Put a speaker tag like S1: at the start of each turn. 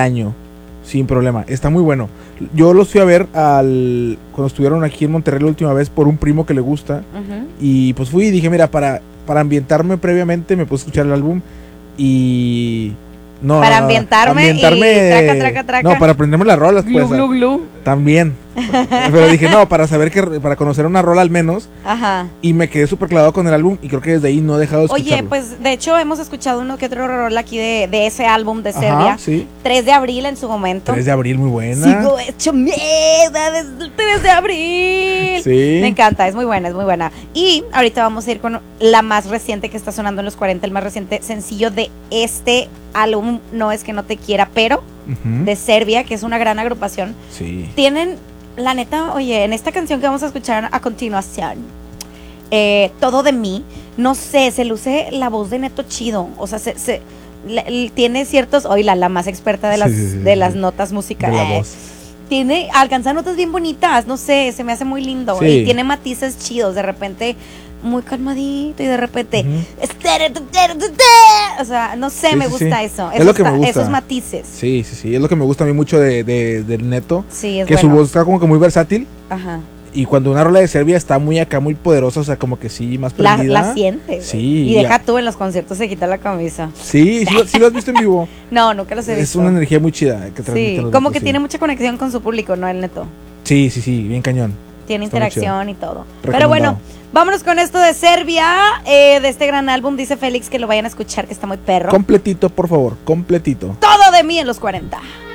S1: año, sin problema. Está muy bueno. Yo los fui a ver cuando estuvieron aquí en Monterrey la última vez por un primo que le gusta. Y pues fui y dije, mira, para ambientarme previamente me puse a escuchar el álbum y... No,
S2: para ambientarme y traca.
S1: No, para aprenderme las rolas, pues.
S2: Glu.
S1: También. Pero dije, no, para conocer una rola al menos.
S2: Ajá.
S1: Y me quedé súper clavado con el álbum y creo que desde ahí no he dejado de escucharlo.
S2: Oye, pues de hecho hemos escuchado uno que otro rola aquí de ese álbum de Serbia.
S1: Ajá, sí.
S2: 3 de abril en su momento.
S1: 3 de abril, muy buena.
S2: Sigo hecho mierda desde el 3 de abril.
S1: Sí.
S2: Me encanta, es muy buena. Y ahorita vamos a ir con la más reciente que está sonando en los 40, el más reciente sencillo de este álbum, No es que no te quiera, pero de Serbia, que es una gran agrupación.
S1: Sí.
S2: Tienen, la neta, oye, en esta canción que vamos a escuchar a continuación, Todo de mí, no sé, se luce la voz de Neto chido, o sea, tiene ciertos, oye, la más experta de las notas musicales.
S1: De la voz.
S2: Alcanza notas bien bonitas, no sé, se me hace muy lindo.
S1: Sí.
S2: Y tiene matices chidos, de repente muy calmadito y de repente o sea, no sé, me gusta eso.
S1: Es lo que me gusta.
S2: Esos matices.
S1: Sí, es lo que me gusta a mí mucho del Neto.
S2: Sí, es
S1: que
S2: bueno.
S1: su voz está como que muy versátil.
S2: Ajá.
S1: Y cuando una rola de Serbia está muy acá, muy poderosa, o sea, como que sí, más prendida.
S2: La sientes.
S1: Sí.
S2: Y deja tú en los conciertos se quita la camisa.
S1: Sí lo has visto en vivo.
S2: No, nunca los he visto.
S1: Es una energía muy chida que transmite.
S2: Sí, como que tiene mucha conexión con su público, ¿no? El Neto.
S1: Sí, bien cañón.
S2: Tiene
S1: Está
S2: interacción y todo.
S1: Recomendado.
S2: Pero bueno, vámonos con esto de Serbia, de este gran álbum. Dice Félix que lo vayan a escuchar, que está muy perro.
S1: Completito, por favor, completito.
S2: Todo de mí en los 40.